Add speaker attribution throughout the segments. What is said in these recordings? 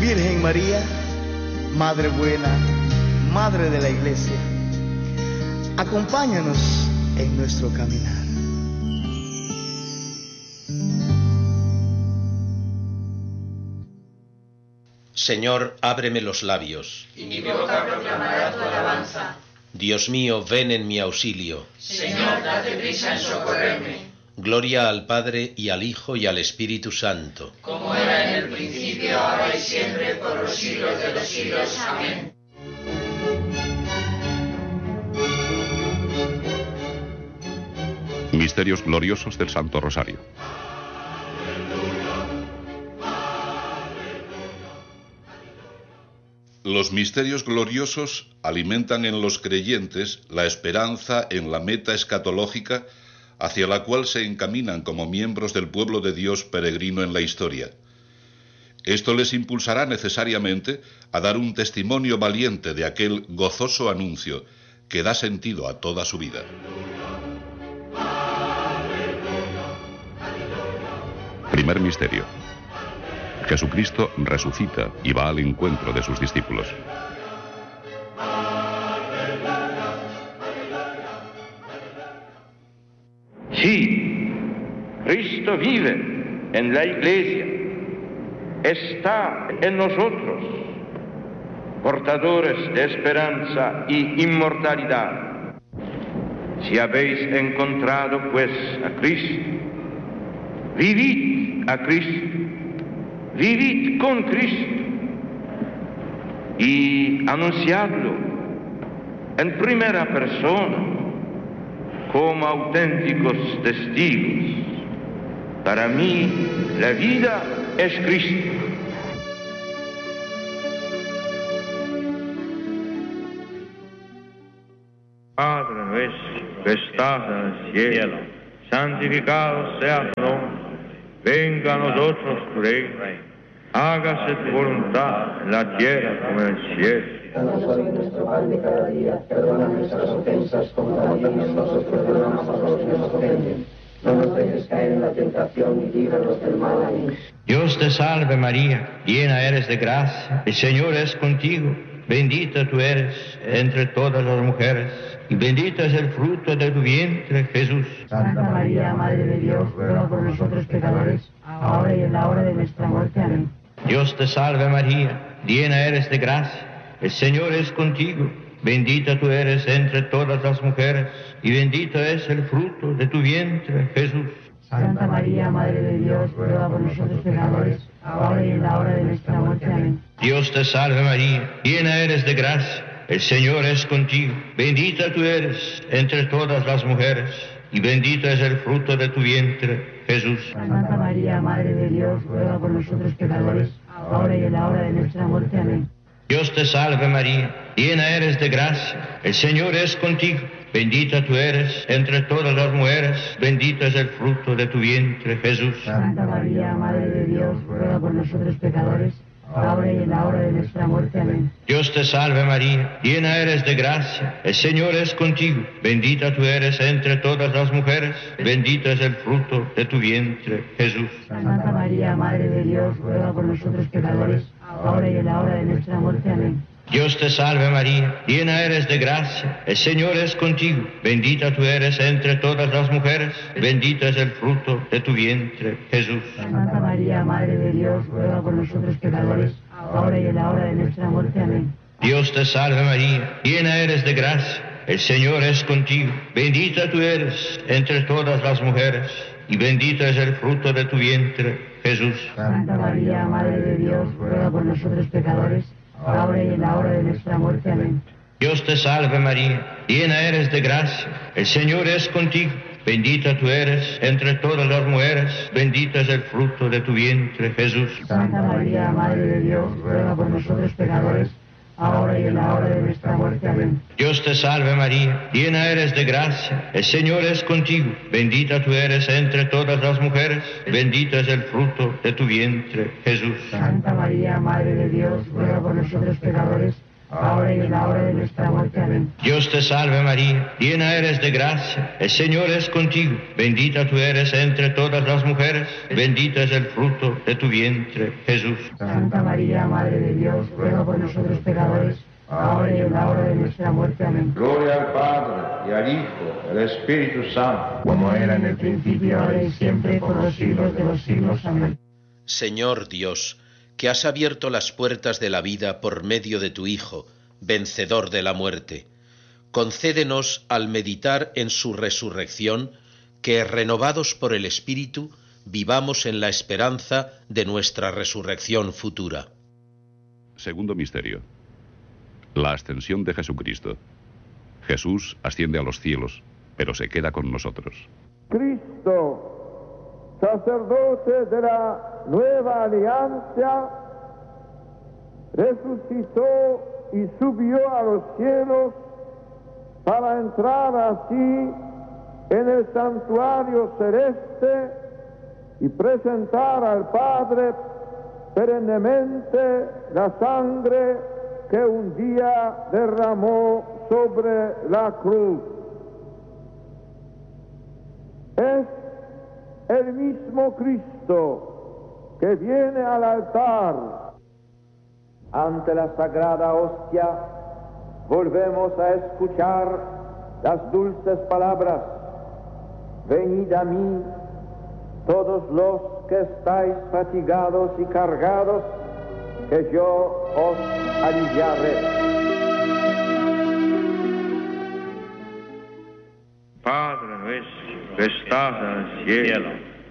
Speaker 1: Virgen María, Madre buena, Madre de la Iglesia, acompáñanos en nuestro caminar.
Speaker 2: Señor, ábreme los labios,
Speaker 3: y mi boca proclamará tu alabanza.
Speaker 2: Dios mío, ven en mi auxilio.
Speaker 3: Señor, date prisa en socorrerme.
Speaker 2: Gloria al Padre, y al Hijo, y al Espíritu Santo.
Speaker 3: Como era en el principio, ahora y siempre, por los siglos de los siglos. Amén.
Speaker 4: Misterios gloriosos del Santo Rosario. Los misterios gloriosos alimentan en los creyentes la esperanza en la meta escatológica hacia la cual se encaminan como miembros del pueblo de Dios peregrino en la historia. Esto les impulsará necesariamente a dar un testimonio valiente de aquel gozoso anuncio que da sentido a toda su vida. Primer misterio. Jesucristo resucita y va al encuentro de sus discípulos.
Speaker 5: Sí, Cristo vive en la Iglesia, está en nosotros, portadores de esperanza y inmortalidad. Si habéis encontrado pues a Cristo, vivid a Cristo, vivid con Cristo y anunciadlo en primera persona como auténticos testigos. Para mí, la vida es Cristo.
Speaker 6: Padre nuestro que estás en el cielo, santificado sea tu nombre. Venga a nosotros tu reino. Hágase tu voluntad en la tierra como en el cielo.
Speaker 7: Danos hoy nuestro pan de cada día, perdona nuestras ofensas como también nosotros perdonamos a los que nos ofenden. No nos dejes caer en la tentación y líbranos del mal. Amén.
Speaker 8: Dios te salve María, llena eres de gracia, el Señor es contigo, bendita tú eres entre todas las mujeres, y bendito es el fruto de tu vientre, Jesús.
Speaker 7: Santa María, Madre de Dios, ruega por nosotros pecadores, ahora y en la hora de nuestra muerte. Amén.
Speaker 8: Dios te salve María, llena eres de gracia, el Señor es contigo, bendita tú eres entre todas las mujeres, y bendito es el fruto de tu vientre, Jesús.
Speaker 7: Santa María, Madre de Dios, ruega por nosotros pecadores, ahora y en la hora de nuestra muerte. Amén.
Speaker 8: Dios te salve María, llena eres de gracia, el Señor es contigo, bendita tú eres entre todas las mujeres, y bendito es el fruto de tu vientre, Jesús.
Speaker 7: Santa María, Madre de Dios, ruega por nosotros pecadores, ahora y en la hora de nuestra muerte. Amén.
Speaker 8: Dios te salve María, llena eres de gracia, el Señor es contigo, bendita tú eres entre todas las mujeres, bendito es el fruto de tu vientre, Jesús.
Speaker 7: Santa María, Madre de Dios, ruega por nosotros pecadores, ahora y en la hora de nuestra muerte. Amén.
Speaker 8: Dios te salve María, llena eres de gracia, el Señor es contigo, bendita tú eres entre todas las mujeres, bendito es el fruto de tu vientre, Jesús.
Speaker 7: Santa María, Madre de Dios, ruega por nosotros pecadores, ahora y en la hora de nuestra muerte. Amén.
Speaker 8: Dios te salve María, llena eres de gracia, el Señor es contigo, bendita tú eres entre todas las mujeres, bendito es el fruto de tu vientre, Jesús.
Speaker 7: Santa María, Madre de Dios, ruega por nosotros pecadores, ahora y en la hora de nuestra muerte. Amén.
Speaker 8: Dios te salve María, llena eres de gracia, el Señor es contigo, bendita tú eres entre todas las mujeres, y bendito es el fruto de tu vientre, Jesús.
Speaker 7: Santa María, Madre de Dios, ruega por nosotros pecadores, ahora y en la hora de nuestra muerte. Amén.
Speaker 8: Dios te salve María, llena eres de gracia, el Señor es contigo, bendita tú eres entre todas las mujeres, bendito es el fruto de tu vientre, Jesús.
Speaker 7: Santa María, Madre de Dios, ruega por nosotros pecadores, ahora y en la hora de nuestra muerte. Amén.
Speaker 8: Dios te salve María, llena eres de gracia, el Señor es contigo, bendita tú eres entre todas las mujeres, bendito es el fruto de tu vientre, Jesús.
Speaker 7: Santa María, Madre de Dios, ruega por nosotros pecadores, ahora y en la hora de nuestra muerte. Amén.
Speaker 8: Dios te salve María, llena eres de gracia, el Señor es contigo, bendita tú eres entre todas las mujeres, bendito es el fruto de tu vientre, Jesús.
Speaker 7: Santa María, Madre de Dios, ruega por nosotros pecadores, ahora y en la hora de nuestra muerte. Amén.
Speaker 6: Gloria al Padre, y al Hijo, y al Espíritu Santo,
Speaker 7: como era en el principio, ahora y siempre, por los siglos de los siglos. Amén.
Speaker 2: Señor Dios, que has abierto las puertas de la vida por medio de tu Hijo, vencedor de la muerte, concédenos al meditar en su resurrección, que renovados por el Espíritu, vivamos en la esperanza de nuestra resurrección futura.
Speaker 9: Segundo misterio. La ascensión de Jesucristo. Jesús asciende a los cielos, pero se queda con nosotros.
Speaker 6: Cristo, sacerdote de la nueva alianza, resucitó y subió a los cielos para entrar así en el santuario celeste y presentar al Padre perennemente la sangre que un día derramó sobre la cruz. Es el mismo Cristo que viene al altar. Ante la sagrada hostia volvemos a escuchar las dulces palabras: venid a mí todos los que estáis fatigados y cargados, que yo os aliviaré.
Speaker 5: Padre nuestro que estás en el cielo,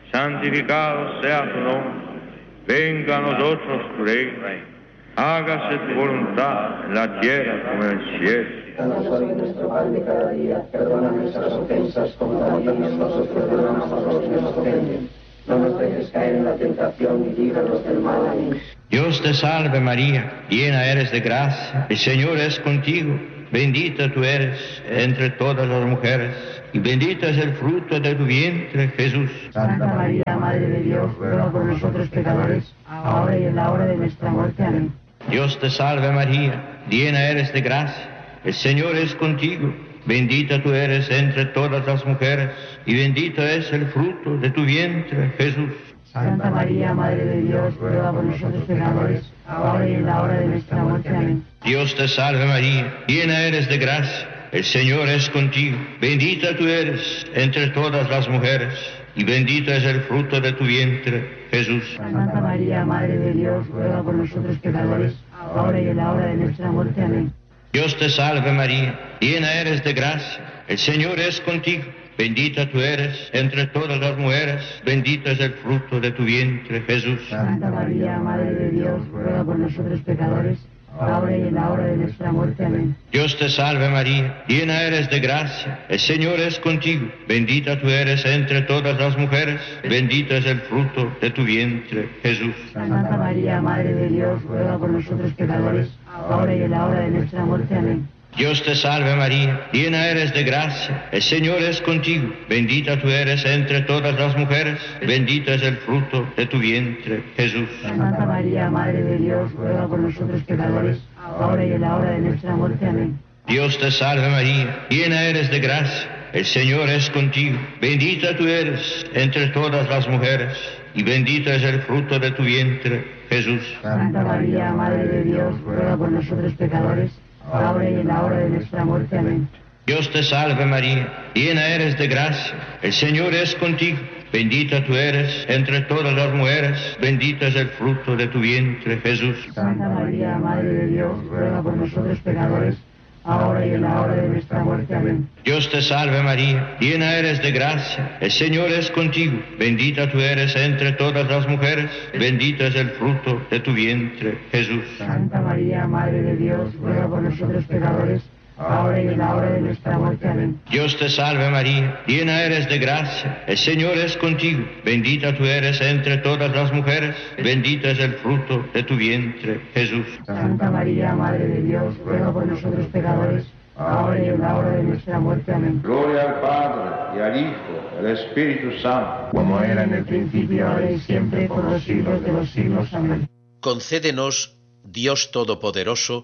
Speaker 5: santificado sea tu nombre. Venga a nosotros tu reino. Hágase tu voluntad en la tierra como en el cielo.
Speaker 7: Danos hoy nuestro pan de cada día, perdona nuestras ofensas como también nosotros perdonamos a los que nos ofenden. No nos dejes caer en la tentación y líbranos del mal. Amén.
Speaker 8: Dios te salve María, llena eres de gracia, el Señor es contigo, bendita tú eres entre todas las mujeres, y bendito es el fruto de tu vientre, Jesús.
Speaker 7: Santa María, Madre de Dios, ruega por nosotros pecadores, ahora y en la hora de nuestra muerte. Amén.
Speaker 8: Dios te salve María, llena eres de gracia, el Señor es contigo, bendita tú eres entre todas las mujeres, y bendito es el fruto de tu vientre, Jesús.
Speaker 7: Santa María, Madre de Dios, ruega por nosotros pecadores, ahora y en la hora de nuestra muerte. Amén.
Speaker 8: Dios te salve María, llena eres de gracia, el Señor es contigo, bendita tú eres entre todas las mujeres, y bendito es el fruto de tu vientre, Jesús.
Speaker 7: Santa María, Madre de Dios, ruega por nosotros pecadores, ahora y en la hora de nuestra muerte. Amén.
Speaker 8: Dios te salve María, llena eres de gracia, el Señor es contigo, bendita tú eres entre todas las mujeres, bendito es el fruto de tu vientre, Jesús.
Speaker 7: Santa María, Madre de Dios, ruega por nosotros pecadores, ahora y en la hora de nuestra muerte. Amén.
Speaker 8: Dios te salve María, llena eres de gracia, el Señor es contigo, bendita tú eres entre todas las mujeres, bendito es el fruto de tu vientre, Jesús.
Speaker 7: Santa María, Madre de Dios, ruega por nosotros pecadores, ahora y en la hora de nuestra muerte. Amén.
Speaker 8: Dios te salve María, llena eres de gracia, el Señor es contigo, bendita tú eres entre todas las mujeres, bendito es el fruto de tu vientre, Jesús.
Speaker 7: Santa María, Madre de Dios, ruega por nosotros pecadores, ahora y en la hora de nuestra muerte. Amén.
Speaker 8: Dios te salve María, llena eres de gracia, el Señor es contigo, bendita tú eres entre todas las mujeres, y bendito es el fruto de tu vientre, Jesús.
Speaker 7: Santa María, Madre de Dios, ruega por nosotros pecadores, ahora y en la hora de nuestra muerte. Amén.
Speaker 8: Dios te salve María, llena eres de gracia, el Señor es contigo, bendita tú eres entre todas las mujeres, bendito es el fruto de tu vientre, Jesús.
Speaker 7: Santa María, Madre de Dios, ruega por nosotros pecadores, ahora y en la hora de nuestra muerte. Amén.
Speaker 8: Dios te salve María, llena eres de gracia, el Señor es contigo, bendita tú eres entre todas las mujeres, bendito es el fruto de tu vientre, Jesús.
Speaker 7: Santa María, Madre de Dios, ruega por nosotros pecadores, ahora y en la hora de nuestra muerte. Amén.
Speaker 8: Dios te salve María, llena eres de gracia, el Señor es contigo, bendita tú eres entre todas las mujeres, bendito es el fruto de tu vientre, Jesús.
Speaker 7: Santa María, Madre de Dios, ruega por nosotros pecadores, ahora y en la hora de nuestra muerte. Amén.
Speaker 6: Gloria al Padre, y al Hijo, y al Espíritu Santo,
Speaker 7: como era en el principio, ahora y siempre, por los siglos de los siglos. Amén.
Speaker 2: Concédenos, Dios Todopoderoso,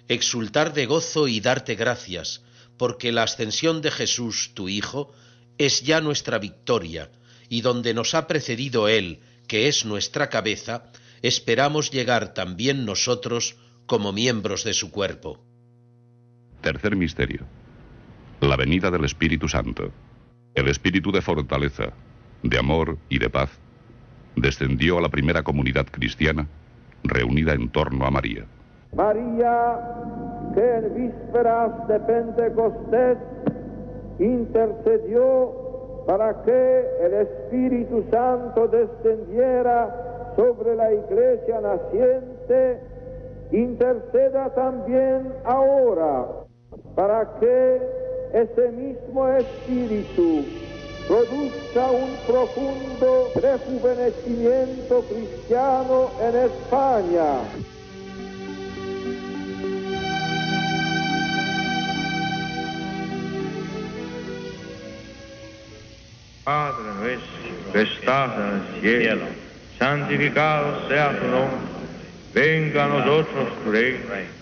Speaker 2: exultar de gozo y darte gracias, porque la ascensión de Jesús, tu Hijo, es ya nuestra victoria, y donde nos ha precedido Él, que es nuestra cabeza, esperamos llegar también nosotros como miembros de su cuerpo.
Speaker 9: Tercer misterio. La venida del Espíritu Santo. El Espíritu de fortaleza, de amor y de paz, descendió a la primera comunidad cristiana reunida en torno a María.
Speaker 10: María, que en vísperas de Pentecostés intercedió para que el Espíritu Santo descendiera sobre la Iglesia naciente, interceda también ahora para que ese mismo Espíritu produzca un profundo rejuvenecimiento cristiano en España.
Speaker 5: Padre nuestro que estás en el cielo, santificado sea tu nombre, venga a nosotros tu reino,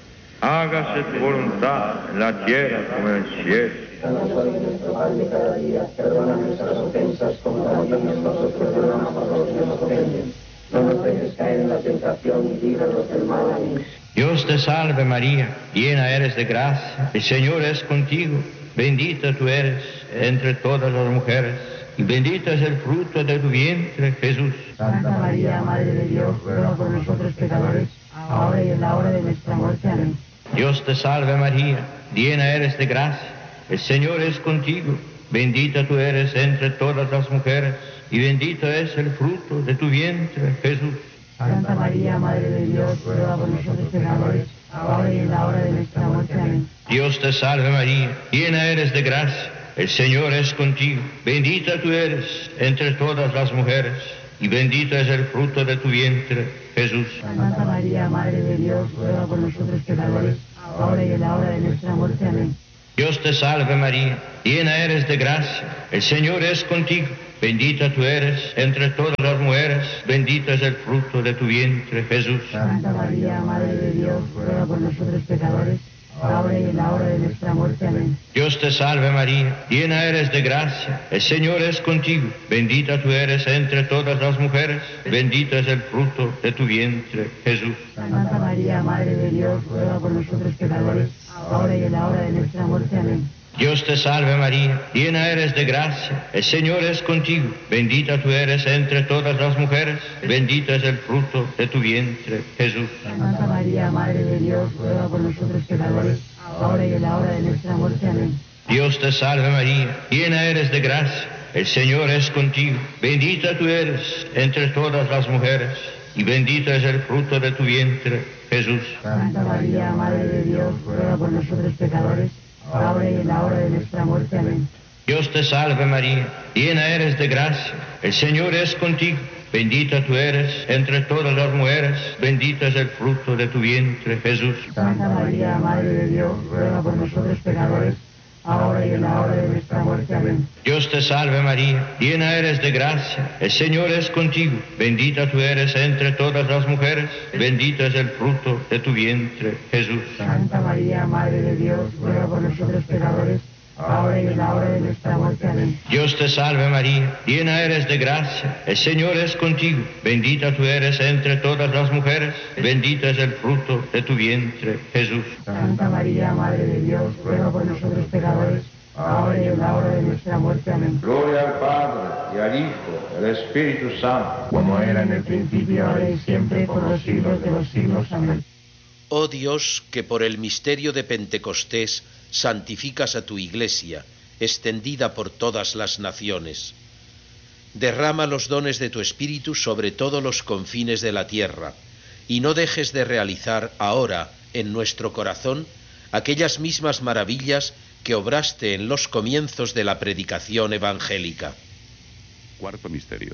Speaker 5: hágase tu voluntad en la tierra como en el cielo.
Speaker 7: Danos hoy nuestro pan de cada día, perdona nuestras ofensas como también nosotros perdonamos a los que nos ofenden. No nos dejes caer en la tentación y líbranos del mal. Amén.
Speaker 8: Dios te salve María, llena eres de gracia, el Señor es contigo, bendita tú eres entre todas las mujeres, y bendito es el fruto de tu vientre, Jesús.
Speaker 11: Santa María, Madre de Dios, ruega por nosotros pecadores, ahora y en la hora de nuestra muerte. Amén.
Speaker 8: Dios te salve María, llena eres de gracia, el Señor es contigo, bendita tú eres entre todas las mujeres, y bendito es el fruto de tu vientre, Jesús.
Speaker 11: Santa María, Madre de Dios, ruega por nosotros pecadores, ahora y en la hora de nuestra muerte. Amén.
Speaker 8: Dios te salve María, llena eres de gracia, el Señor es contigo, bendita tú eres entre todas las mujeres, y bendito es el fruto de tu vientre, Jesús.
Speaker 11: Santa María, Madre de Dios, ruega por nosotros pecadores, ahora y en la hora de nuestra muerte. Amén.
Speaker 8: Dios te salve María, llena eres de gracia, el Señor es contigo, bendita tú eres entre todas las mujeres, bendito es el fruto de tu vientre, Jesús.
Speaker 11: Santa María, Madre de Dios, ruega por nosotros pecadores, ahora y en la hora de nuestra muerte. Amén.
Speaker 8: Dios te salve María, llena eres de gracia, el Señor es contigo, bendita tú eres entre todas las mujeres, bendito es el fruto de tu vientre, Jesús.
Speaker 11: Santa María, Madre de Dios, ruega por nosotros pecadores, ahora y en la hora de nuestra muerte. Amén.
Speaker 8: Dios te salve María, llena eres de gracia, el Señor es contigo, bendita tú eres entre todas las mujeres, bendito es el fruto de tu vientre, Jesús.
Speaker 11: Santa María, Madre de Dios, ruega por nosotros pecadores, ahora y en la hora de nuestra muerte. Amén.
Speaker 8: Dios te salve María, llena eres de gracia, el Señor es contigo, bendita tú eres entre todas las mujeres, y bendito es el fruto de tu vientre, Jesús.
Speaker 11: Santa María, Madre de Dios, ruega por nosotros pecadores, ahora y en la hora de nuestra muerte. Amén.
Speaker 8: Dios te salve María, llena eres de gracia, el Señor es contigo, bendita tú eres entre todas las mujeres, bendito es el fruto de tu vientre, Jesús.
Speaker 11: Santa María, Madre de Dios, ruega por nosotros pecadores, ahora y en la hora de nuestra muerte. Amén.
Speaker 8: Dios te salve María, llena eres de gracia, el Señor es contigo, bendita tú eres entre todas las mujeres, bendito es el fruto de tu vientre, Jesús.
Speaker 11: Santa María, Madre de Dios, ruega por nosotros pecadores, ahora y en la hora de nuestra muerte. Amén.
Speaker 8: Dios te salve María, llena eres de gracia, el Señor es contigo, bendita tú eres entre todas las mujeres, bendito es el fruto de tu vientre, Jesús.
Speaker 11: Santa María, Madre de Dios, ruega por nosotros pecadores, ahora y en la hora de nuestra muerte. Amén.
Speaker 6: Gloria al Padre, y al Hijo, y al Espíritu Santo,
Speaker 11: como era en el principio, ahora y siempre, por los siglos de los siglos. Amén.
Speaker 2: Oh Dios, que por el misterio de Pentecostés santificas a tu Iglesia, extendida por todas las naciones. Derrama los dones de tu Espíritu sobre todos los confines de la tierra, y no dejes de realizar ahora en nuestro corazón aquellas mismas maravillas que obraste en los comienzos de la predicación evangélica.
Speaker 9: Cuarto misterio.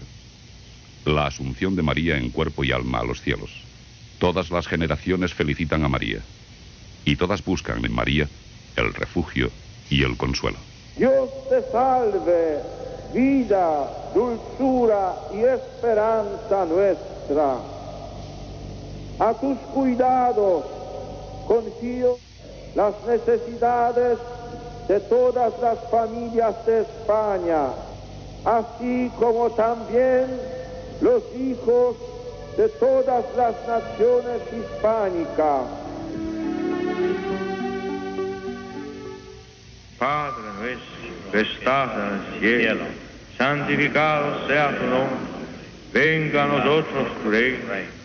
Speaker 9: La asunción de María en cuerpo y alma a los cielos. Todas las generaciones felicitan a María, y todas buscan en María el refugio y el consuelo.
Speaker 10: Dios te salve, vida, dulzura y esperanza nuestra. A tus cuidados confío las necesidades de todas las familias de España, así como también los hijos de todas las naciones hispánicas.
Speaker 5: Padre nuestro que estás en el cielo, santificado sea tu nombre, venga a nosotros tu reino,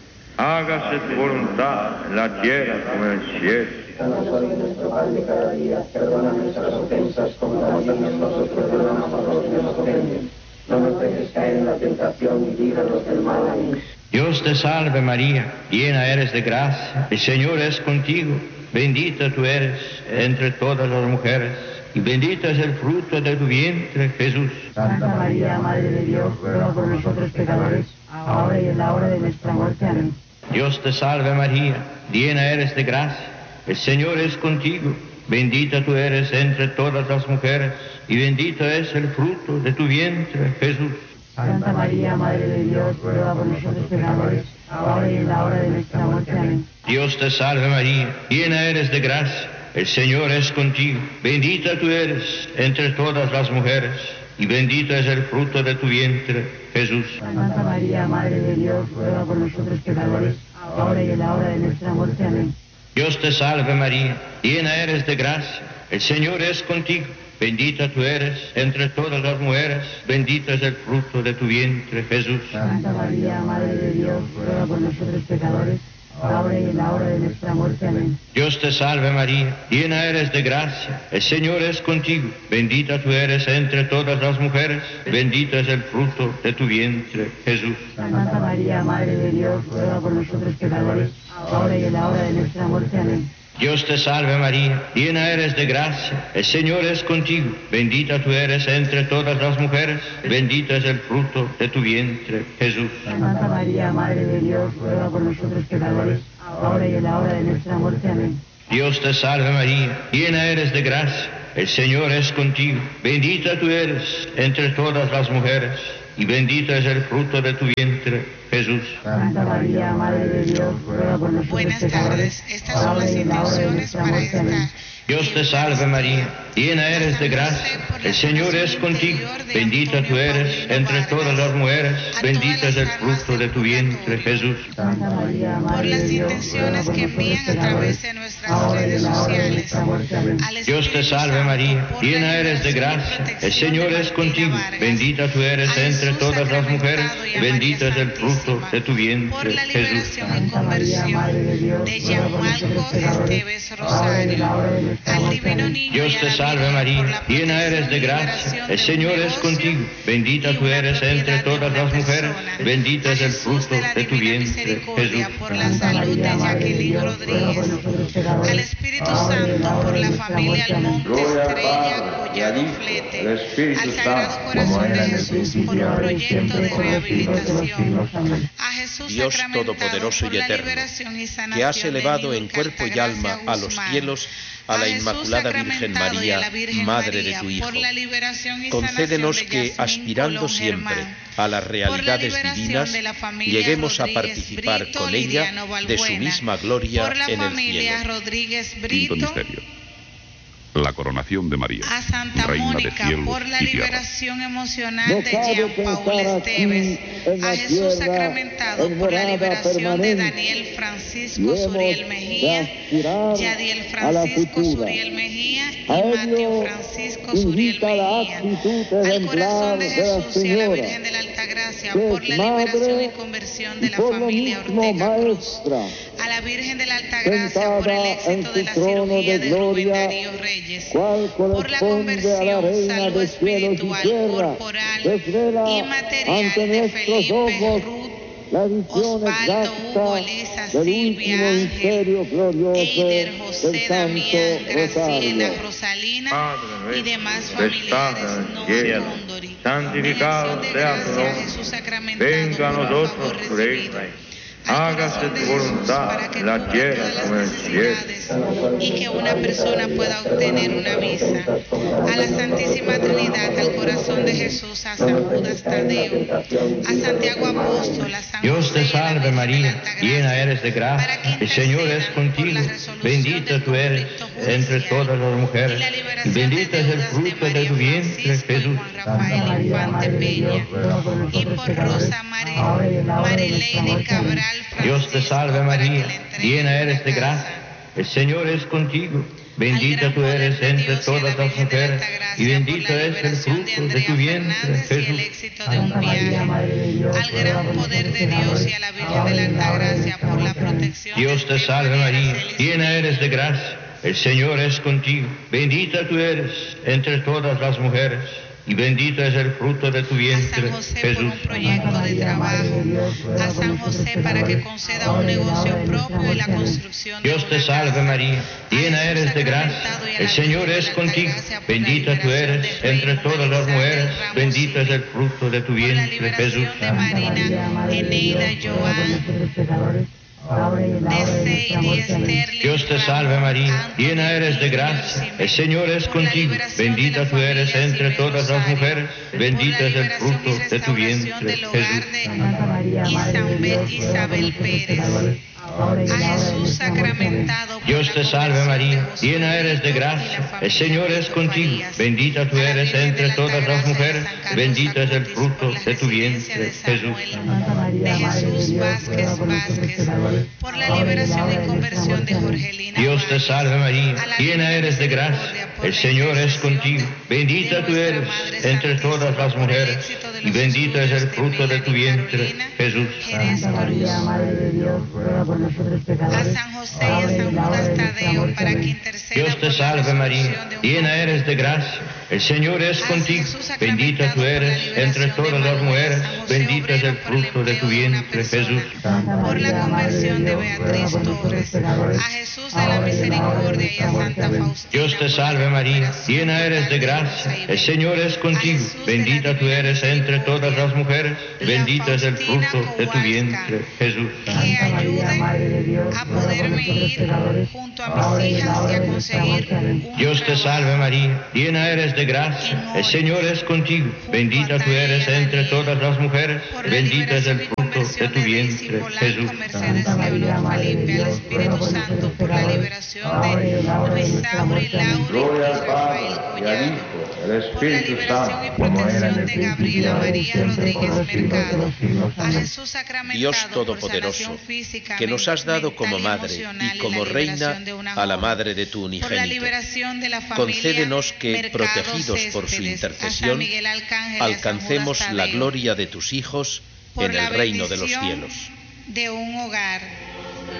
Speaker 5: hágase tu voluntad en la tierra como en el cielo.
Speaker 7: Danos hoy nuestro pan de cada día, perdona nuestras ofensas como también nosotros perdonamos a los que nos ofenden. No nos dejes caer en la tentación y líbranos del mal. Amén.
Speaker 8: Dios te salve María, llena eres de gracia, el Señor es contigo, bendita tú eres entre todas las mujeres, y bendito es el fruto de tu vientre, Jesús.
Speaker 11: Santa María, Madre de Dios, ruega por nosotros pecadores, ahora y en la hora de nuestra muerte. Amén.
Speaker 8: Dios te salve María, llena eres de gracia, el Señor es contigo, bendita tú eres entre todas las mujeres, y bendito es el fruto de tu vientre, Jesús.
Speaker 11: Santa María, Madre de Dios, ruega por nosotros pecadores, ahora y en la hora de nuestra muerte. Amén.
Speaker 8: Dios te salve María, llena eres de gracia, el Señor es contigo, bendita tú eres entre todas las mujeres, y bendito es el fruto de tu vientre, Jesús.
Speaker 11: Santa María, Madre de Dios, ruega por nosotros pecadores, ahora y en la hora de nuestra muerte. Amén.
Speaker 8: Dios te salve María, llena eres de gracia, el Señor es contigo, bendita tú eres entre todas las mujeres, bendito es el fruto de tu vientre, Jesús.
Speaker 11: Santa María, Madre de Dios, ruega por nosotros pecadores, ahora y en la hora de nuestra muerte. Amén.
Speaker 8: Dios te salve María, llena eres de gracia, el Señor es contigo, bendita tú eres entre todas las mujeres, bendito es el fruto de tu vientre, Jesús.
Speaker 11: Santa María, Madre de Dios, ruega por nosotros pecadores, ahora y en la hora de nuestra muerte. Amén.
Speaker 8: Dios te salve María, llena eres de gracia, el Señor es contigo, bendita tú eres entre todas las mujeres, bendito es el fruto de tu vientre, Jesús.
Speaker 11: Santa María, Madre de Dios, ruega por nosotros pecadores, ahora y en la hora de nuestra muerte. Amén.
Speaker 8: Dios te salve María, llena eres de gracia, el Señor es contigo, bendita tú eres entre todas las mujeres, y bendito es el fruto de tu vientre, Jesús.
Speaker 11: Santa María, Madre de Dios, ruega por nosotros
Speaker 12: Buenas
Speaker 11: pecadores,
Speaker 12: tardes, estas son las intenciones para esta.
Speaker 8: Dios te salve María, llena eres de gracia, el Señor es contigo, bendita tú eres entre todas las mujeres, bendito es el fruto de tu vientre, Jesús.
Speaker 11: Santa María,
Speaker 12: Por
Speaker 11: Madre
Speaker 12: las
Speaker 11: de Dios,
Speaker 12: intenciones que envían a través de nuestras
Speaker 11: ahora y
Speaker 12: redes
Speaker 11: en la hora de
Speaker 12: sociales.
Speaker 11: nuestra muerte. Amén.
Speaker 12: Al
Speaker 8: Dios te
Speaker 12: Espíritu
Speaker 8: salve
Speaker 12: Santo,
Speaker 8: María,
Speaker 12: por la
Speaker 8: llena eres de
Speaker 12: liberación y
Speaker 8: gracia, el
Speaker 12: protección
Speaker 8: Señor
Speaker 12: de
Speaker 8: es contigo,
Speaker 12: Martina Vargas,
Speaker 8: bendita tú eres
Speaker 12: a
Speaker 8: entre
Speaker 12: Jesús
Speaker 8: todas las mujeres,
Speaker 12: sacramentado y a
Speaker 8: bendito
Speaker 12: María
Speaker 8: es el fruto de tu
Speaker 12: por
Speaker 8: vientre,
Speaker 12: la
Speaker 8: Jesús.
Speaker 12: liberación y
Speaker 11: Santa María,
Speaker 12: conversión
Speaker 11: Madre de Dios,
Speaker 12: de
Speaker 11: ruega por nosotros
Speaker 12: Gianmarco
Speaker 11: pecadores,
Speaker 12: Esteves
Speaker 11: ahora y en la hora de
Speaker 12: Rosario,
Speaker 11: nuestra
Speaker 12: al
Speaker 11: muerte.
Speaker 12: divino
Speaker 11: Amén.
Speaker 12: niño y
Speaker 8: Dios
Speaker 12: a
Speaker 8: te
Speaker 12: la
Speaker 8: salve
Speaker 12: Virgen,
Speaker 8: María,
Speaker 12: por la
Speaker 8: llena eres de
Speaker 12: protección y
Speaker 8: gracia,
Speaker 12: liberación
Speaker 8: el
Speaker 12: de un
Speaker 8: Señor es
Speaker 12: negocio
Speaker 8: contigo, bendita
Speaker 12: y
Speaker 8: tú
Speaker 12: una
Speaker 8: eres
Speaker 12: propiedad
Speaker 8: entre
Speaker 12: de
Speaker 8: todas
Speaker 12: una
Speaker 8: las mujeres,
Speaker 12: persona.
Speaker 8: bendito
Speaker 12: A
Speaker 8: es el
Speaker 12: Jesús
Speaker 8: fruto
Speaker 12: de la
Speaker 8: de tu
Speaker 12: divina
Speaker 8: vientre,
Speaker 12: misericordia,
Speaker 8: Jesús.
Speaker 12: por la
Speaker 11: Santa
Speaker 12: salud de
Speaker 11: María, Madre de
Speaker 12: Jacqueline
Speaker 11: Dios, ruega por
Speaker 12: Rodríguez,
Speaker 11: nosotros pecadores,
Speaker 12: al Espíritu
Speaker 11: ahora y en la
Speaker 12: Santo,
Speaker 11: hora
Speaker 12: por
Speaker 11: de
Speaker 12: la
Speaker 11: nuestra
Speaker 12: familia
Speaker 11: muerte. Amén.
Speaker 12: Almonte,
Speaker 5: Gloria al
Speaker 12: Estrella,
Speaker 5: Padre, y
Speaker 12: Collado
Speaker 5: al Hijo,
Speaker 12: Flete,
Speaker 5: y al Espíritu
Speaker 12: al Sagrado
Speaker 5: Santo,
Speaker 12: Corazón
Speaker 11: Como
Speaker 12: de
Speaker 11: era en el
Speaker 12: Jesús, por
Speaker 11: principio,
Speaker 12: un
Speaker 11: ahora y
Speaker 12: proyecto
Speaker 11: siempre,
Speaker 12: de
Speaker 11: por los siglos de los
Speaker 12: rehabilitación.
Speaker 11: siglos. Amén.
Speaker 12: A Jesús
Speaker 2: Dios
Speaker 12: sacramentado,
Speaker 2: Todopoderoso
Speaker 12: por
Speaker 2: y
Speaker 12: la
Speaker 2: Eterno,
Speaker 12: liberación y sanación
Speaker 2: que has
Speaker 12: de
Speaker 2: elevado en
Speaker 12: Niurka
Speaker 2: cuerpo y alma
Speaker 12: Altagracia
Speaker 2: a los
Speaker 12: Guzmán.
Speaker 2: cielos a la
Speaker 12: Jesús
Speaker 2: Inmaculada Virgen
Speaker 12: sacramentado y a
Speaker 2: María,
Speaker 12: la Virgen
Speaker 2: Madre de
Speaker 12: María,
Speaker 2: tu Hijo.
Speaker 12: por la liberación y
Speaker 2: Concédenos
Speaker 12: sanación de
Speaker 2: que,
Speaker 12: Yasmín
Speaker 2: aspirando
Speaker 12: Colón
Speaker 2: siempre
Speaker 12: Germán,
Speaker 2: a las
Speaker 12: por la
Speaker 2: realidades
Speaker 12: liberación
Speaker 2: divinas,
Speaker 12: de la familia
Speaker 2: lleguemos a
Speaker 12: Rodríguez
Speaker 2: participar
Speaker 12: Brito,
Speaker 2: con ella
Speaker 12: Liriano
Speaker 2: de su
Speaker 12: Balbuena,
Speaker 2: misma gloria
Speaker 12: por la
Speaker 2: en el
Speaker 12: familia
Speaker 2: cielo.
Speaker 12: Rodríguez
Speaker 9: Quinto
Speaker 12: Brito,
Speaker 9: misterio. La coronación de María,
Speaker 12: a Santa
Speaker 9: Reina de
Speaker 12: Mónica,
Speaker 9: cielos
Speaker 12: por la
Speaker 9: y tierra.
Speaker 12: liberación emocional
Speaker 10: No
Speaker 12: de
Speaker 10: cabe
Speaker 12: Jean Paul
Speaker 10: pensar aquí
Speaker 12: Esteves,
Speaker 10: en
Speaker 12: a
Speaker 10: la
Speaker 12: Jesús
Speaker 10: tierra,
Speaker 12: sacramentado,
Speaker 10: en
Speaker 12: por la
Speaker 10: morada
Speaker 12: liberación de
Speaker 10: permanente,
Speaker 12: Daniel Francisco
Speaker 10: y hemos
Speaker 12: Suriel
Speaker 10: de
Speaker 12: Mejía,
Speaker 10: aspirar
Speaker 12: Yadiel
Speaker 10: a la
Speaker 12: Francisco
Speaker 10: futura.
Speaker 12: Suriel Mejía y
Speaker 10: A
Speaker 12: Mateo
Speaker 10: ello
Speaker 12: Francisco Suriel
Speaker 10: invita la
Speaker 12: Mejía,
Speaker 10: actitud
Speaker 12: al
Speaker 10: ejemplar
Speaker 12: corazón de
Speaker 10: de la
Speaker 12: Jesús y a la
Speaker 10: Señora,
Speaker 12: Virgen de la Altagracia,
Speaker 10: que
Speaker 12: por
Speaker 10: es
Speaker 12: la liberación y
Speaker 10: madre
Speaker 12: conversión
Speaker 10: y
Speaker 12: de la
Speaker 10: por lo
Speaker 12: familia
Speaker 10: mismo
Speaker 12: Ortega Cruz,
Speaker 10: maestra,
Speaker 12: a la Virgen de la Altagracia, por el
Speaker 10: sentada
Speaker 12: éxito
Speaker 10: en
Speaker 12: de
Speaker 10: su
Speaker 12: la
Speaker 10: trono
Speaker 12: cirugía
Speaker 10: de
Speaker 12: de Rubén
Speaker 10: gloria,
Speaker 12: Darío Reyes,
Speaker 10: cual
Speaker 12: por la
Speaker 10: corresponde a la
Speaker 12: conversión,
Speaker 10: Reina
Speaker 12: salud
Speaker 10: de cielos y
Speaker 12: espiritual,
Speaker 10: tierra,
Speaker 12: corporal
Speaker 10: desvela
Speaker 12: y material
Speaker 10: ante
Speaker 12: de
Speaker 10: nuestros
Speaker 12: Felipe,
Speaker 10: ojos
Speaker 12: Ruth,
Speaker 10: la visión
Speaker 12: Osvaldo, Hugo,
Speaker 10: exacta
Speaker 12: Elisa,
Speaker 10: del
Speaker 12: Silvia,
Speaker 10: último
Speaker 12: Ángel,
Speaker 10: misterio glorioso
Speaker 12: Eider,
Speaker 10: del
Speaker 12: José,
Speaker 10: Santo
Speaker 12: Damián, Graciela,
Speaker 10: Rosario.
Speaker 12: Rosalina
Speaker 5: Padre
Speaker 12: y demás
Speaker 5: nuestro que estás
Speaker 12: familiares
Speaker 5: en el
Speaker 12: no
Speaker 5: cielo,
Speaker 12: Condori.
Speaker 5: santificado
Speaker 12: En acción de
Speaker 5: sea tu
Speaker 12: gracia,
Speaker 5: nombre.
Speaker 12: Jesús sacramentado,
Speaker 5: Venga a
Speaker 12: por
Speaker 5: nosotros
Speaker 12: favor
Speaker 5: tu
Speaker 12: recibido.
Speaker 5: reino. hágase tu voluntad en la tierra como en el cielo.
Speaker 12: Y que una persona pueda obtener una visa. A la Santísima Trinidad, al corazón de Jesús, a San Judas Tadeo, a Santiago Apóstol, a San
Speaker 8: Dios te
Speaker 12: José,
Speaker 8: salve María, llena eres de gracia, el Señor es contigo, bendita tú eres entre todas las mujeres, y bendito es el fruto de tu vientre, Jesús.
Speaker 12: Rafael Infante Peña, y por Rosa Marilene Cabral.
Speaker 8: Dios te salve María, llena eres de gracia, el Señor es contigo, bendita tú eres entre todas las mujeres, y bendito es el fruto de tu vientre, Jesús.
Speaker 12: Al gran poder de Dios y a la Virgen de la Altagracia por la protección.
Speaker 8: Dios te salve María, llena eres de gracia, el Señor es contigo, bendita tú eres entre todas las mujeres, y bendito es el fruto de tu vientre,
Speaker 12: a San José
Speaker 8: Jesús.
Speaker 12: por un proyecto de trabajo, a San José para que conceda un negocio propio y la construcción de
Speaker 8: Dios te
Speaker 12: una
Speaker 8: salve
Speaker 12: casa.
Speaker 8: María, llena eres de gracia, el Señor es contigo, bendita tú eres entre todas las mujeres, bendito es el fruto de tu
Speaker 12: Por la
Speaker 8: vientre, Jesús.
Speaker 12: liberación de Marina, Eneida, Joan, de Seidi, Esther,
Speaker 8: Dios te salve María, llena eres de gracia, el Señor es contigo, bendita tú eres entre todas las mujeres, bendito es el fruto de tu vientre,
Speaker 12: Jesús. Isabel Pérez, a Jesús sacramentado.
Speaker 8: Dios te salve María, llena eres de gracia, el Señor es contigo, bendita tú eres entre todas las mujeres, bendito es el fruto de tu vientre, Jesús.
Speaker 12: De Jesús Vázquez, por la liberación y conversión de Jorgelina.
Speaker 8: Dios te salve María, llena eres de gracia, el Señor es contigo, bendita tú eres entre todas las mujeres, y bendito es el fruto de tu vientre, Jesús.
Speaker 12: A San José y a San Judas Tadeo, para que interceda.
Speaker 8: Dios te salve María, llena eres de gracia, el Señor es contigo, bendita tú eres entre todas las mujeres, bendito es el fruto de tu vientre, Jesús.
Speaker 12: Por la conversión de Beatriz Torres, a Jesús de la Misericordia y a Santa Faustina.
Speaker 8: Dios te salve María, llena eres de gracia, el Señor es contigo, bendita tú eres entre todas las mujeres, bendito es el fruto de tu vientre, Jesús.
Speaker 12: Que ayude a poderme ir junto a mis hijas y a conseguir un
Speaker 8: Dios te salve María, llena eres de gracia, el Señor es contigo, bendita tú eres entre todas las mujeres, bendito es el fruto de tu vientre, Jesús.
Speaker 12: Mercedes Leonor Felipe, al Espíritu Santo, por la liberación de Luis Sauri, Lauri y Rafael Collado, por la liberación y protección de Gabriela María Rodríguez Mercado, a Jesús sacramentado
Speaker 2: Dios
Speaker 12: por
Speaker 2: Todopoderoso,
Speaker 12: sanación física,
Speaker 2: que nos has dado como
Speaker 12: mental
Speaker 2: madre
Speaker 12: emocional
Speaker 2: y como
Speaker 12: la
Speaker 2: reina
Speaker 12: liberación de una
Speaker 2: a la
Speaker 12: joven,
Speaker 2: madre de tu
Speaker 12: por la
Speaker 2: unigénito,
Speaker 12: liberación de la familia
Speaker 2: concédenos que,
Speaker 12: Mercado
Speaker 2: protegidos por su
Speaker 12: Céspedes, a
Speaker 2: intercesión,
Speaker 12: San Miguel Arcángel y a San
Speaker 2: alcancemos
Speaker 12: Judas
Speaker 2: la
Speaker 12: Tadeo,
Speaker 2: gloria de tus hijos
Speaker 12: por
Speaker 2: en
Speaker 12: la
Speaker 2: el reino de los
Speaker 12: bendición
Speaker 2: cielos.
Speaker 12: de un hogar